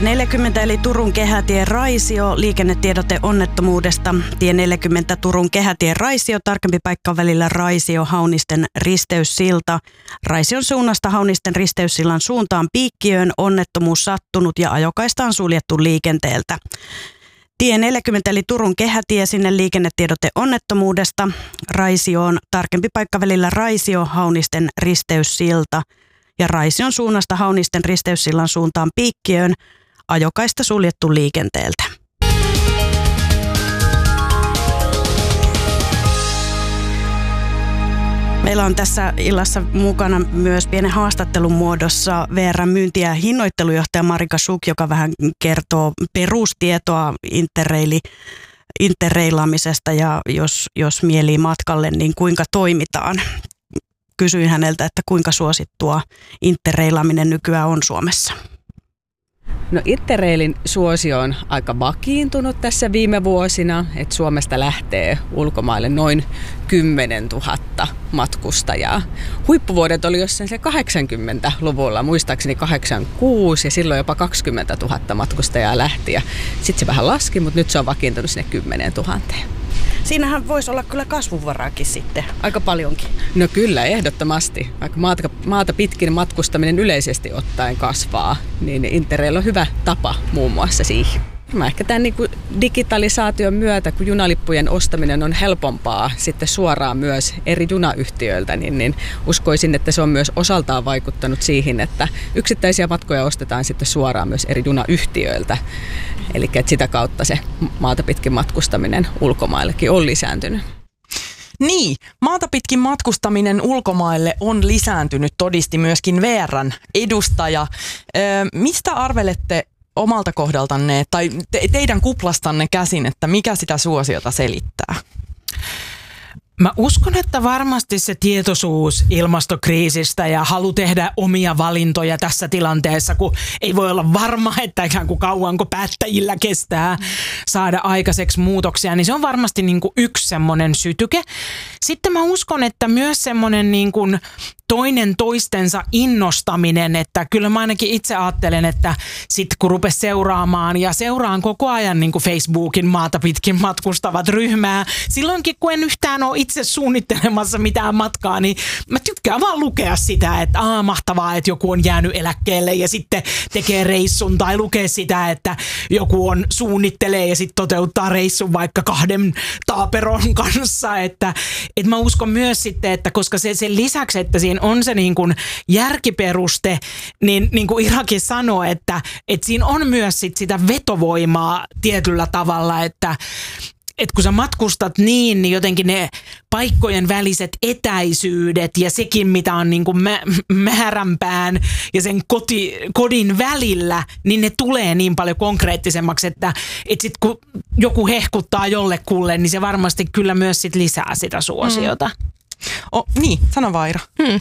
40 eli Turun kehätie Raisio, liikennetiedote onnettomuudesta. Tie 40 Turun kehätie Raisio, tarkempi paikka välillä Raisio, Haunisten risteyssilta. Raision suunnasta Haunisten risteyssillan suuntaan Piikkiöön onnettomuus sattunut ja ajokaista on suljettu liikenteeltä. Tie 40 eli Turun kehätie, sinne liikennetiedote onnettomuudesta. Raisioon, tarkempi paikka välillä Raisio, Haunisten risteyssilta. Ja Raision suunnasta Haunisten risteyssillan suuntaan Piikkiöön, ajokaista suljettu liikenteeltä. Meillä on tässä illassa mukana myös pienen haastattelun muodossa VR:n myynti- ja hinnoittelujohtaja Marika Suk, joka vähän kertoo perustietoa interreilaamisesta ja jos mielii matkalle, niin kuinka toimitaan. Kysyin häneltä, että kuinka suosittua interreilaaminen nykyään on Suomessa. No Interrailin suosio on aika vakiintunut tässä viime vuosina, että Suomesta lähtee ulkomaille noin 10 000 matkustajaa. Huippuvuodet oli jossain se 80-luvulla, muistaakseni 86 ja silloin jopa 20 000 matkustajaa lähti ja sitten se vähän laski, mutta nyt se on vakiintunut sinne 10 000. Siinähän voisi olla kyllä kasvuvaraakin sitten, aika paljonkin. No kyllä, ehdottomasti. Vaikka maata pitkin matkustaminen yleisesti ottaen kasvaa, niin Interrail on hyvä tapa muun muassa siihen. Mä ehkä tämän digitalisaation myötä, kun junalippujen ostaminen on helpompaa sitten suoraan myös eri junayhtiöiltä, niin uskoisin, että se on myös osaltaan vaikuttanut siihen, että yksittäisiä matkoja ostetaan sitten suoraan myös eri junayhtiöiltä. Eli että sitä kautta se maata pitkin matkustaminen ulkomaillekin on lisääntynyt. Niin, maata pitkin matkustaminen ulkomaille on lisääntynyt, todisti myöskin VR:n edustaja. Mistä arvelette omalta kohdaltanne tai teidän kuplastanne käsin, että mikä sitä suosiota selittää? Mä uskon, että varmasti se tietoisuus ilmastokriisistä ja halu tehdä omia valintoja tässä tilanteessa, kun ei voi olla varma, että ikään kuin kauanko päättäjillä kestää saada aikaiseksi muutoksia, niin se on varmasti niin kuin yksi semmoinen sytyke. Sitten mä uskon, että myös semmoinen niin kuin toinen toistensa innostaminen, että kyllä mä ainakin itse ajattelen, että sitten kun rupesi seuraamaan ja seuraan koko ajan niin kuin Facebookin maata pitkin matkustavat ryhmää, silloinkin kun en yhtään ole itse suunnittelemassa mitään matkaa, niin mä tykkään vaan lukea sitä, että mahtavaa, että joku on jäänyt eläkkeelle ja sitten tekee reissun tai lukee sitä, että joku on suunnittelee ja sitten toteuttaa reissun vaikka 2 taaperon kanssa, että mä uskon myös sitten, että koska sen lisäksi, että siinä on se niin kuin järkiperuste, niin kuin Irakin sanoi, että siinä on myös sitä vetovoimaa tietyllä tavalla, että kun sä matkustat niin jotenkin ne paikkojen väliset etäisyydet ja sekin, mitä on niin kuin määränpään ja sen kodin välillä, niin ne tulee niin paljon konkreettisemmaksi, että sit kun joku hehkuttaa jollekulle, niin se varmasti kyllä myös sit lisää sitä suosiota. Niin, sano Vaira.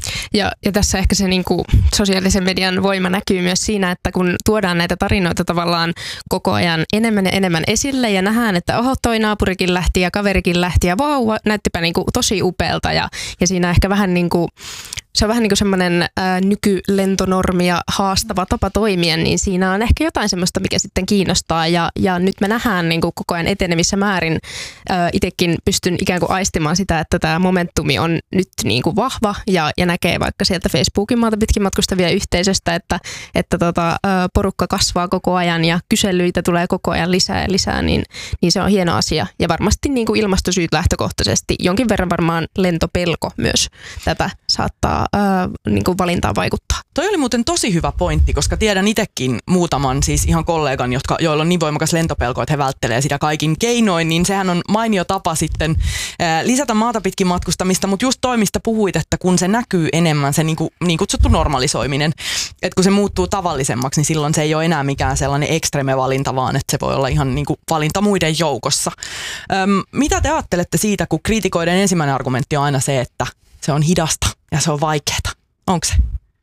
Ja tässä ehkä se niinku sosiaalisen median voima näkyy myös siinä, että kun tuodaan näitä tarinoita tavallaan koko ajan enemmän ja enemmän esille ja nähdään, että toi naapurikin lähti ja kaverikin lähti ja vau, näyttipä niinku tosi upealta ja siinä ehkä vähän niinku se on vähän niin kuin semmoinen nykylentonormia haastava tapa toimia, niin siinä on ehkä jotain semmoista, mikä sitten kiinnostaa. Ja nyt me nähdään niin kuin koko ajan etenevissä määrin. Itsekin pystyn ikään kuin aistimaan sitä, että tämä momentumi on nyt niin kuin vahva ja näkee vaikka sieltä Facebookin maata pitkin matkustavia yhteisöstä, että porukka kasvaa koko ajan ja kyselyitä tulee koko ajan lisää ja lisää, niin se on hieno asia. Ja varmasti niin kuin ilmastosyyt lähtökohtaisesti, jonkin verran varmaan lentopelko myös tätä saattaa niin kuin valintaan vaikuttaa. Toi oli muuten tosi hyvä pointti, koska tiedän itsekin muutaman siis ihan kollegan, joilla on niin voimakas lentopelko, että he välttelee sitä kaikin keinoin, niin sehän on mainio tapa sitten lisätä maata pitkin matkustamista, mutta just toi, mistä puhuit, että kun se näkyy enemmän, se niin kutsuttu normalisoiminen, että kun se muuttuu tavallisemmaksi, niin silloin se ei ole enää mikään sellainen ekstreme valinta, vaan että se voi olla ihan niin kuin valinta muiden joukossa. Mitä te ajattelette siitä, kun kriitikoiden ensimmäinen argumentti on aina se, että se on hidasta ja se on vaikeaa? Onko se?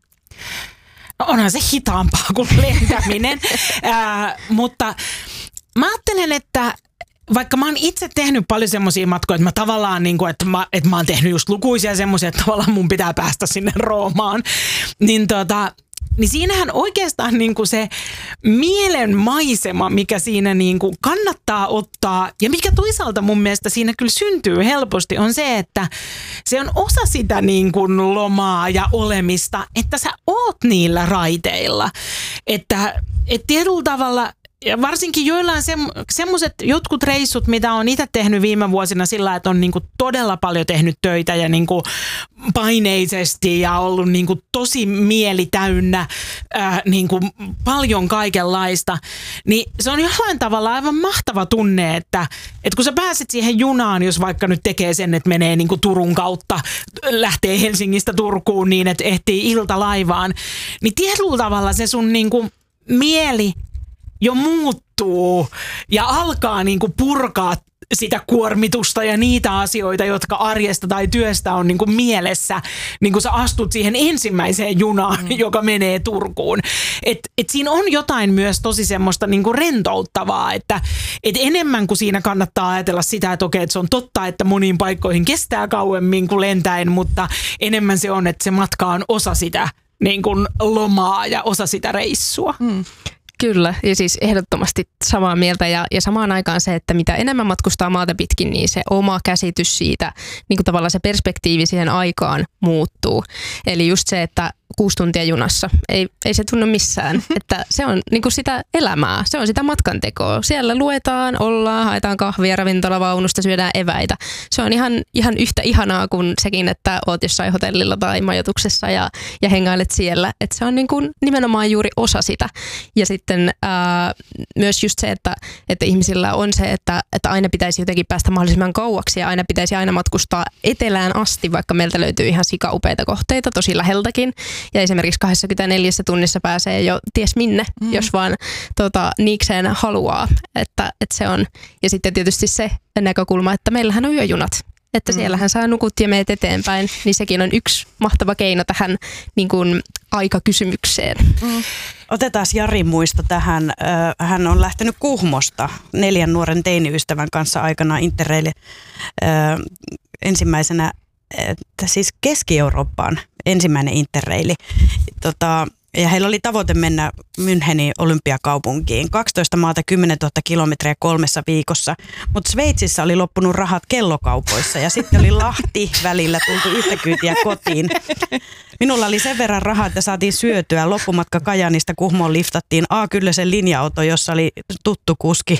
No onhan se hitaampaa kuin lentäminen, mutta mä ajattelen, että vaikka mä oon itse tehnyt paljon semmoisia matkoja, että mä tavallaan niin kuin, että mä oon tehnyt just lukuisia semmoisia, että tavallaan mun pitää päästä sinne Roomaan, niin niin siinähän oikeastaan niin kuin se mielenmaisema, mikä siinä niin kuin kannattaa ottaa ja mikä toisaalta mun mielestä siinä kyllä syntyy helposti, on se, että se on osa sitä niin kuin lomaa ja olemista, että sä oot niillä raiteilla. Että tietyllä tavalla, ja varsinkin joillain semmoiset jotkut reissut, mitä on itse tehnyt viime vuosina sillä, että on niinku todella paljon tehnyt töitä ja niinku paineisesti ja ollut niinku tosi mieli täynnä, niinku paljon kaikenlaista, niin se on jollain tavalla aivan mahtava tunne, että kun sä pääset siihen junaan, jos vaikka nyt tekee sen, että menee niinku Turun kautta, lähtee Helsingistä Turkuun niin, että ehtii iltalaivaan, niin tietyllä tavalla se sun niinku mieli jo muuttuu ja alkaa niinku purkaa sitä kuormitusta ja niitä asioita, jotka arjesta tai työstä on niinku mielessä, niin kun sä astut siihen ensimmäiseen junaan, joka menee Turkuun. Et siinä on jotain myös tosi semmoista niinku rentouttavaa, että enemmän kuin siinä kannattaa ajatella sitä, että okei, että se on totta, että moniin paikkoihin kestää kauemmin kuin lentäen, mutta enemmän se on, että se matka on osa sitä niin kuin lomaa ja osa sitä reissua. Kyllä, ja siis ehdottomasti samaa mieltä ja samaan aikaan se, että mitä enemmän matkustaa maata pitkin, niin se oma käsitys siitä, niin kuin tavallaan se perspektiivi siihen aikaan muuttuu. Eli just se, että 6 tuntia junassa, ei se tunnu missään, että se on niin kuin sitä elämää, se on sitä matkantekoa. Siellä luetaan, ollaan, haetaan kahvia ravintolavaunusta, syödään eväitä. Se on ihan yhtä ihanaa kuin sekin, että oot jossain hotellilla tai majoituksessa ja hengailet siellä. Että se on niin kuin nimenomaan juuri osa sitä. Ja sitten myös just se, että ihmisillä on se, että aina pitäisi jotenkin päästä mahdollisimman kauaksi ja aina pitäisi aina matkustaa etelään asti, vaikka meiltä löytyy ihan sikaupeita kohteita, tosi läheltäkin. Ja esimerkiksi 24 tunnissa pääsee jo ties minne, jos vaan niikseen haluaa. Että se on. Ja sitten tietysti se näkökulma, että meillähän on yöjunat. Että siellähän saa nukut ja meet eteenpäin. Niin sekin on yksi mahtava keino tähän niin kuin aikakysymykseen. Otetaan Jari muisto tähän. Hän on lähtenyt Kuhmosta 4 nuoren teini-ystävän kanssa aikanaan Interrail ensimmäisenä, siis Keski-Eurooppaan ensimmäinen Interraili. Ja heillä oli tavoite mennä Münchenin olympiakaupunkiin. 12 maata, 10 000 kilometriä 3 viikossa. Mutta Sveitsissä oli loppunut rahat kellokaupoissa ja sitten oli Lahti välillä tultu yhtä kyytiä kotiin. Minulla oli sen verran rahaa, että saatiin syötyä. Loppumatka Kajaanista Kuhmoon liftattiin kyllä se linja-auto, jossa oli tuttu kuski.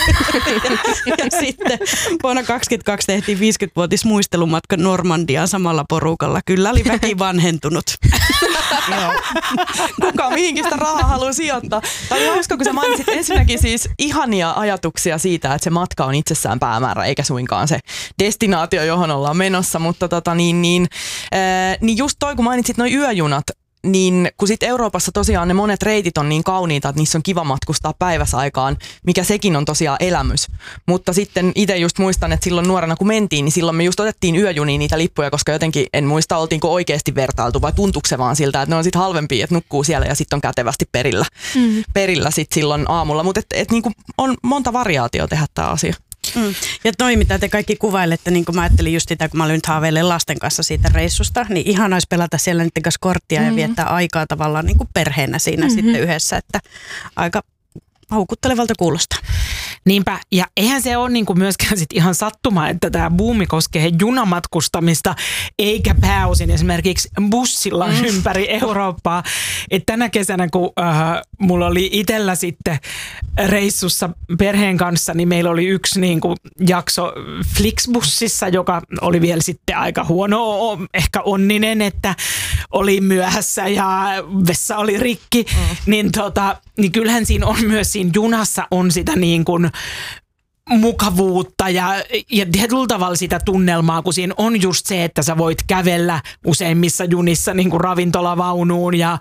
ja sitten vuonna 2022 tehtiin 50-vuotis muistelumatka Normandiaan samalla porukalla. Kyllä oli väki vanhentunut. Joo. Kuka mihinkin sitä rahaa haluaa sijoittaa. Tämä oli hauska, kun sä mainitsit ensinnäkin siis ihania ajatuksia siitä, että se matka on itsessään päämäärä, eikä suinkaan se destinaatio, johon ollaan menossa. Mutta niin just toi, kun mainitsit noi yöjunat, niin kun sit Euroopassa tosiaan ne monet reitit on niin kauniita, että niissä on kiva matkustaa päiväsaikaan, mikä sekin on tosiaan elämys. Mutta sitten itse just muistan, että silloin nuorena kun mentiin, niin silloin me just otettiin yöjuniin niitä lippuja, koska jotenkin en muista, oltiinko oikeasti vertailtu vai tuntuuko se vaan siltä, että ne on sitten halvempia, että nukkuu siellä ja sitten on kätevästi perillä sit silloin aamulla. Mutta et niinku on monta variaatiota tehdä tämä asia. Ja toi, mitä te kaikki kuvailette, niin kuin mä ajattelin just sitä, kun mä olin nyt haaveilen lasten kanssa siitä reissusta, niin ihana olisi pelata siellä niiden kanssa korttia ja viettää aikaa tavallaan niin kuin perheenä siinä sitten yhdessä, että aika houkuttelevalta kuulostaa. Niinpä, ja eihän se ole niinku myöskään sit ihan sattuma, että tämä buumi koskee junamatkustamista, eikä pääosin esimerkiksi bussilla ympäri Eurooppaa. Et tänä kesänä, kun mulla oli itsellä sitten reissussa perheen kanssa, niin meillä oli yksi niinku jakso Flixbussissa, joka oli vielä sitten aika huono, ehkä onninen, että oli myöhässä ja vessa oli rikki, niin kyllähän siinä on myös siinä junassa on sitä niin kuin mukavuutta ja tietyllä tavalla sitä tunnelmaa, kun siinä on just se, että sä voit kävellä useimmissa junissa niin kuin ravintolavaunuun ja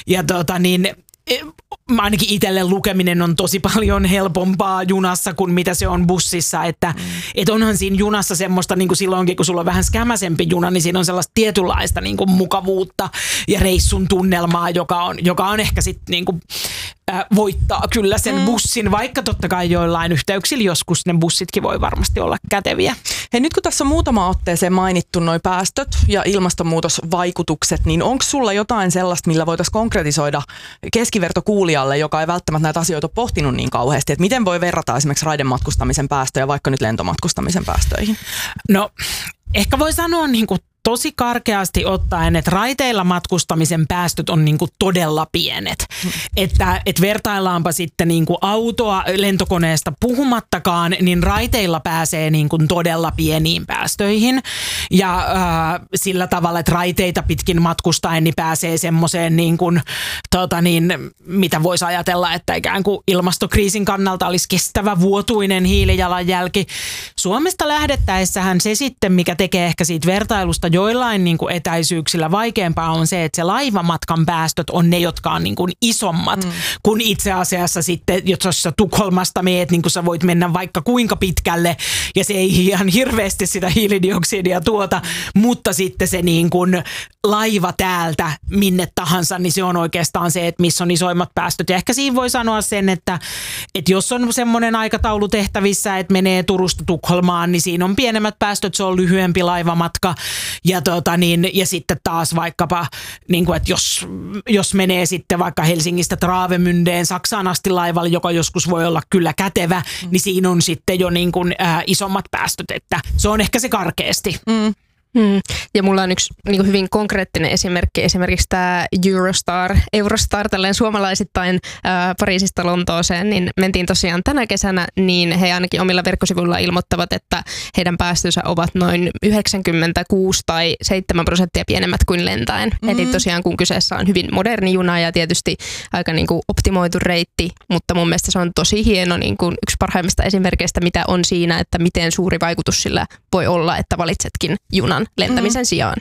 ainakin itselle lukeminen on tosi paljon helpompaa junassa kuin mitä se on bussissa, että onhan siinä junassa semmoista niin kuin silloinkin, kun sulla on vähän skämäsempi juna, niin siinä on sellaista tietynlaista niin kuin mukavuutta ja reissun tunnelmaa, joka on ehkä sitten niin kuin voittaa kyllä sen bussin, vaikka totta kai joillain yhteyksillä joskus ne bussitkin voi varmasti olla käteviä. Hei, nyt kun tässä on muutama otteeseen mainittu noi päästöt ja ilmastonmuutosvaikutukset, niin onko sulla jotain sellaista, millä voitaisiin konkretisoida keskivertokuulijalle, joka ei välttämättä näitä asioita ole pohtinut niin kauheasti, että miten voi verrata esimerkiksi raidematkustamisen päästöjä vaikka nyt lentomatkustamisen päästöihin? No, ehkä voi sanoa niin kuin tosi karkeasti ottaen, että raiteilla matkustamisen päästöt on niin kuin todella pienet. Että vertaillaanpa sitten niin kuin autoa lentokoneesta puhumattakaan, niin raiteilla pääsee niin kuin todella pieniin päästöihin. Ja sillä tavalla, että raiteita pitkin matkustaen niin pääsee semmoiseen niin kuin, mitä voisi ajatella, että ikään kuin ilmastokriisin kannalta olisi kestävä vuotuinen hiilijalanjälki. Suomesta lähdettäessähän se sitten, mikä tekee ehkä siitä vertailusta joillain niin kuin etäisyyksillä vaikeampaa on se, että se laivamatkan päästöt on ne, jotka on niin kuin isommat, kun itse asiassa sitten, jos sä Tukholmasta meet, niin kuin sä voit mennä vaikka kuinka pitkälle ja se ei ihan hirveästi sitä hiilidioksidia tuota, mutta sitten se niin kuin laiva täältä minne tahansa, niin se on oikeastaan se, että missä on isoimmat päästöt. Ja ehkä siinä voi sanoa sen, että jos on semmoinen aikataulu tehtävissä, että menee Turusta Tukholmaan, niin siinä on pienemmät päästöt, se on lyhyempi laivamatka. Ja sitten taas vaikkapa, niin kuin, että jos menee sitten vaikka Helsingistä Travemündeen Saksaan asti laivalla, joka joskus voi olla kyllä kätevä, niin siinä on sitten jo niin kuin, isommat päästöt, että se on ehkä se karkeasti. Ja mulla on yksi niin kuin hyvin konkreettinen esimerkki, esimerkiksi tämä Eurostar, tällainen suomalaisittain Pariisista Lontooseen, niin mentiin tosiaan tänä kesänä, niin he ainakin omilla verkkosivuilla ilmoittavat, että heidän päästönsä ovat noin 96 tai 7% pienemmät kuin lentäen. Eli tosiaan kun kyseessä on hyvin moderni juna ja tietysti aika niin kuin optimoitu reitti, mutta mun mielestä se on tosi hieno niin kuin yksi parhaimmista esimerkkeistä, mitä on siinä, että miten suuri vaikutus sillä voi olla, että valitsetkin junan lentämisen sijaan.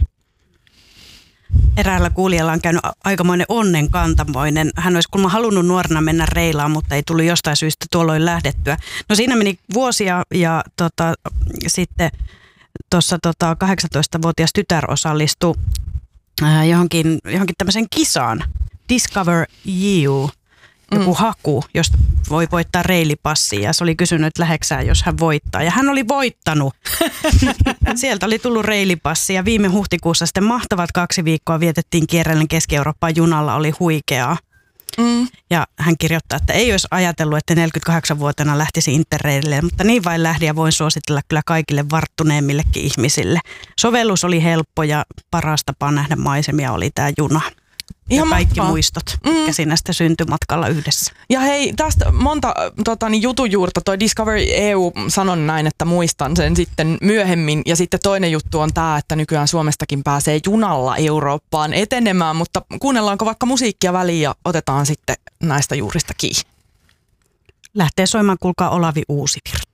Eräällä kuulijalla on käynyt aikamoinen onnenkantamoinen. Hän olisi kuulemma halunnut nuorena mennä reilaan, mutta ei tullut jostain syystä tuolloin lähdettyä. No siinä meni vuosia ja sitten tuossa 18-vuotias tytär osallistui johonkin tämmöiseen kisaan. Discover You. Joku haku, josta voi voittaa reilipassia, ja se oli kysynyt, että läheksää, jos hän voittaa. Ja hän oli voittanut. Sieltä oli tullut reilipassi ja viime huhtikuussa sitten mahtavat 2 viikkoa vietettiin kierrellen Keski-Eurooppaan junalla, oli huikeaa. Ja hän kirjoittaa, että ei olisi ajatellut, että 48-vuotiaana lähtisi Interrailille, mutta niin vain lähdin ja voin suositella kyllä kaikille varttuneemmillekin ihmisille. Sovellus oli helppo ja paras tapa nähdä maisemia oli tämä juna. Ja kaikki muistot, mitkä siinä sitten syntyi matkalla yhdessä. Ja hei, tästä monta jutujuurta, toi Discovery EU sanon näin, että muistan sen sitten myöhemmin. Ja sitten toinen juttu on tämä, että nykyään Suomestakin pääsee junalla Eurooppaan etenemään, mutta kuunnellaanko vaikka musiikkia väliin ja otetaan sitten näistä juurista kiinni. Lähtee soimaan, kuulkaa Olavi Uusivirta.